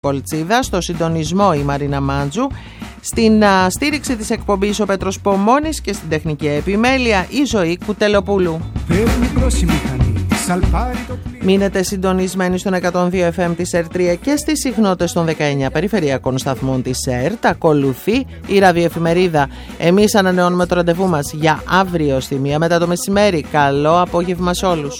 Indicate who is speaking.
Speaker 1: Κολτσίδα, στο συντονισμό η Μαρίνα Μάντζου, στην στήριξη της εκπομπής ο Πέτρος Πομώνης και στην τεχνική επιμέλεια η Ζωή Κουτελοπούλου. Μείνετε συντονισμένοι στον 102 FM της ΕΡΤ3 και στις συχνότητες των 19 περιφερειακών σταθμών της ΕΡΤ. Ακολουθεί η ραδιοεφημερίδα. Εμείς ανανεώνουμε το ραντεβού μας για αύριο στη 1 μετά το μεσημέρι. Καλό απόγευμα σε όλους.